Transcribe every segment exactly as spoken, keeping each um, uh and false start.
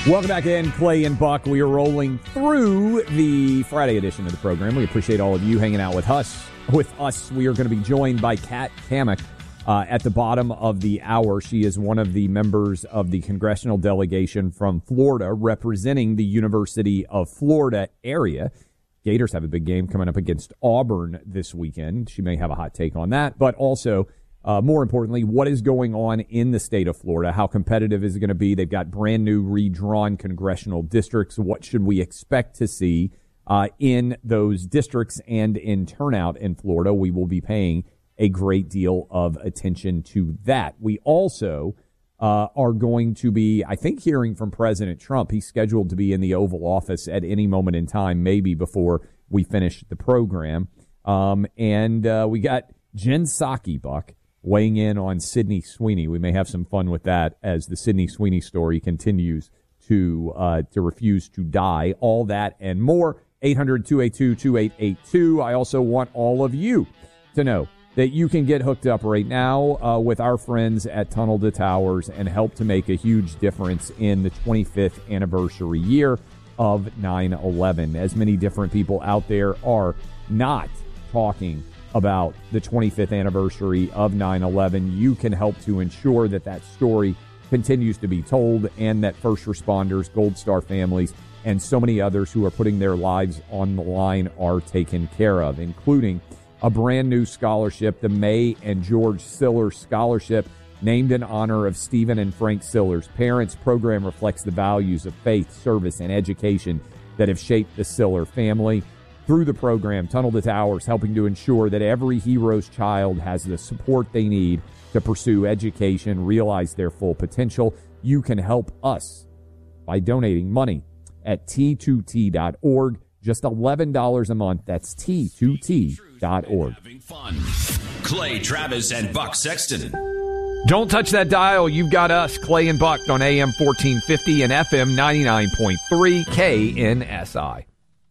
Welcome back in, Clay and Buck. We are rolling through the Friday edition of the program. We appreciate all of you hanging out with us. With us, we are going to be joined by Kat Cammack uh, at the bottom of the hour. She is one of the members of the congressional delegation from Florida representing the University of Florida area. Gators have a big game coming up against Auburn this weekend. She may have a hot take on that, but also Uh, more importantly, what is going on in the state of Florida? How competitive is it going to be? They've got brand new redrawn congressional districts. What should we expect to see uh, in those districts and in turnout in Florida? We will be paying a great deal of attention to that. We also uh, are going to be, I think, hearing from President Trump. He's scheduled to be in the Oval Office at any moment in time, maybe before we finish the program. Um, and uh, we got Jen Psaki, Buck, weighing in on Sydney Sweeney. We may have some fun with that as the Sydney Sweeney story continues to uh, to refuse to die. All that and more. eight hundred, two eight two, two eight eight two. I also want all of you to know that you can get hooked up right now uh, with our friends at Tunnel to Towers and help to make a huge difference in the twenty-fifth anniversary year of nine eleven. As many different people out there are not talking about the twenty-fifth anniversary of nine eleven, you can help to ensure that that story continues to be told and that first responders, Gold Star families, and so many others who are putting their lives on the line are taken care of, including a brand new scholarship, the May and George Siller Scholarship, named in honor of Stephen and Frank Siller's parents. Program reflects the values of faith, service, and education that have shaped the Siller family. Through the program, Tunnel to Towers, helping to ensure that every hero's child has the support they need to pursue education, realize their full potential. You can help us by donating money at T two T dot org. Just eleven dollars a month. That's T two T dot org. Having fun. Clay Travis and Buck Sexton. Don't touch that dial. You've got us, Clay and Buck, on A M fourteen fifty and F M ninety-nine point three K N S I.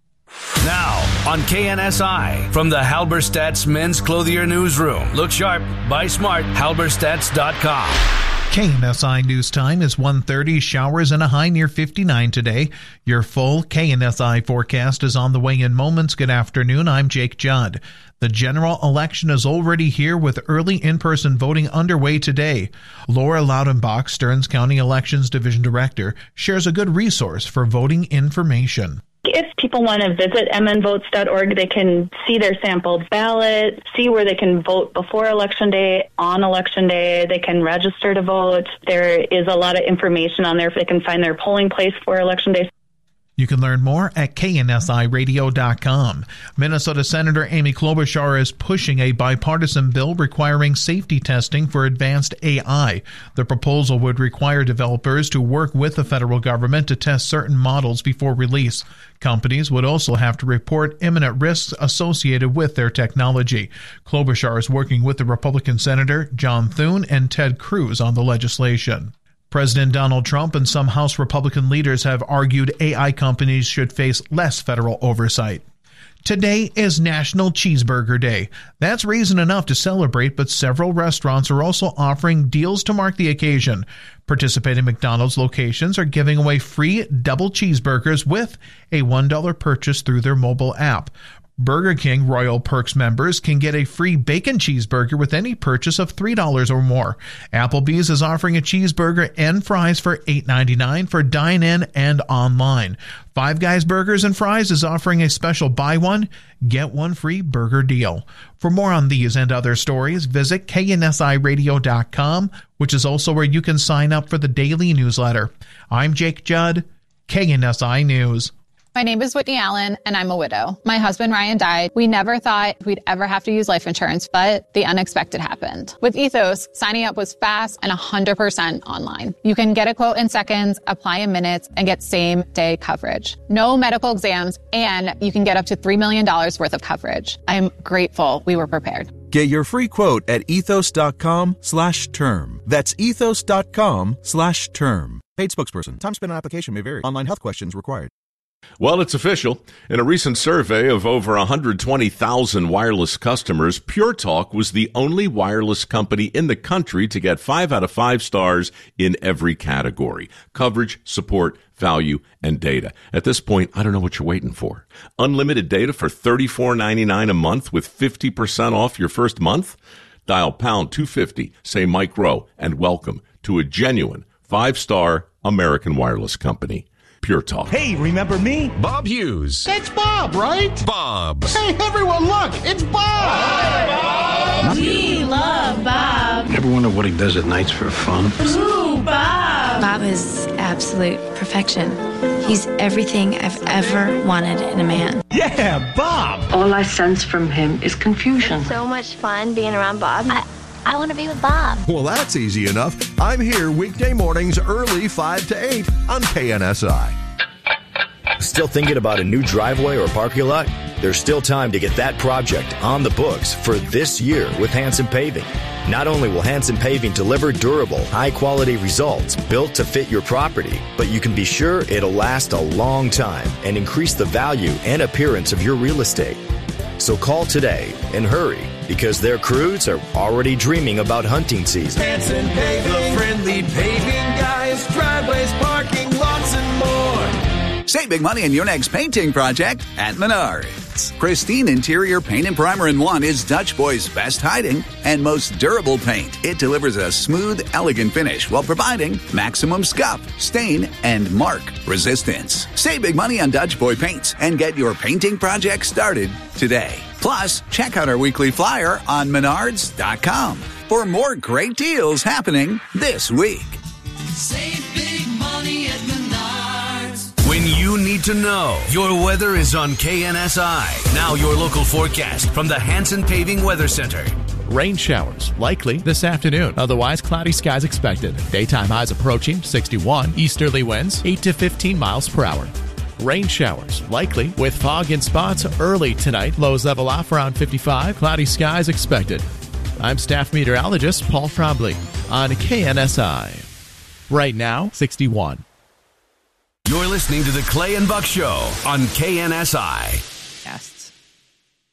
Now, on K N S I, from the Halberstadt's Men's Clothier Newsroom. Look sharp, buy smart, halberstadts dot com. K N S I News Time is one thirty, showers and a high near fifty-nine today. Your full K N S I forecast is on the way in moments. Good afternoon, I'm Jake Judd. The general election is already here with early in-person voting underway today. Laura Loudenbach, Stearns County Elections Division Director, shares a good resource for voting information. If people want to visit m n votes dot org, they can see their sampled ballot, see where they can vote before Election Day, on Election Day. They can register to vote. There is a lot of information on there if they can find their polling place for Election Day. You can learn more at K N S I radio dot com. Minnesota Senator Amy Klobuchar is pushing a bipartisan bill requiring safety testing for advanced A I. The proposal would require developers to work with the federal government to test certain models before release. Companies would also have to report imminent risks associated with their technology. Klobuchar is working with the Republican Senator John Thune and Ted Cruz on the legislation. President Donald Trump and some House Republican leaders have argued A I companies should face less federal oversight. Today is National Cheeseburger Day. That's reason enough to celebrate, but several restaurants are also offering deals to mark the occasion. Participating McDonald's locations are giving away free double cheeseburgers with a one dollar purchase through their mobile app. Burger King Royal Perks members can get a free bacon cheeseburger with any purchase of three dollars or more. Applebee's is offering a cheeseburger and fries for eight ninety-nine for dine-in and online. Five Guys Burgers and Fries is offering a special buy one, get one free burger deal. For more on these and other stories, visit K N S I radio dot com, which is also where you can sign up for the daily newsletter. I'm Jake Judd, K N S I News. My name is Whitney Allen, and I'm a widow. My husband, Ryan, died. We never thought we'd ever have to use life insurance, but the unexpected happened. With Ethos, signing up was fast and one hundred percent online. You can get a quote in seconds, apply in minutes, and get same-day coverage. No medical exams, and you can get up to three million dollars worth of coverage. I'm grateful we were prepared. Get your free quote at ethos dot com slash term. That's ethos dot com slash term. Paid spokesperson. Time spent on application may vary. Online health questions required. Well, it's official. In a recent survey of over one hundred twenty thousand wireless customers, Pure Talk was the only wireless company in the country to get five out of five stars in every category: coverage, support, value, and data. At this point, I don't know what you're waiting for. Unlimited data for thirty-four ninety-nine a month with fifty percent off your first month? Dial pound two fifty, say Mike Rowe, and welcome to a genuine five-star American wireless company. Pure Talk. Hey, remember me? Bob Hughes. It's Bob, right? Bob. Hey, everyone, look, it's Bob. Hi, Bob. We love Bob. Ever wonder what he does at nights for fun? Ooh, Bob. Bob is absolute perfection. He's everything I've ever wanted in a man. Yeah, Bob. All I sense from him is confusion. It's so much fun being around Bob. I- I want to be with Bob. Well, that's easy enough. I'm here weekday mornings early five to eight on K N S I. Still thinking about a new driveway or parking lot? There's still time to get that project on the books for this year with Hanson Paving. Not only will Hanson Paving deliver durable, high-quality results built to fit your property, but you can be sure it'll last a long time and increase the value and appearance of your real estate. So call today and hurry, because their crews are already dreaming about hunting season. Hanson Paving, the friendly paving guys, driveways, parking lots, and more. Save big money on your next painting project at Menards. Pristine Interior Paint and Primer in One is Dutch Boy's best hiding and most durable paint. It delivers a smooth, elegant finish while providing maximum scuff, stain, and mark resistance. Save big money on Dutch Boy paints and get your painting project started today. Plus, check out our weekly flyer on menards dot com for more great deals happening this week. Save big money at Menards. When you need to know, your weather is on K N S I. Now your local forecast from the Hanson Paving Weather Center. Rain showers likely this afternoon. Otherwise, cloudy skies expected. Daytime highs approaching sixty-one. Easterly winds eight to fifteen miles per hour. Rain showers likely with fog in spots early tonight. Lows level off around fifty-five. Cloudy skies expected. I'm staff meteorologist Paul Trombley on K N S I. Right now, sixty-one. You're listening to the Clay and Buck Show on K N S I. Yes.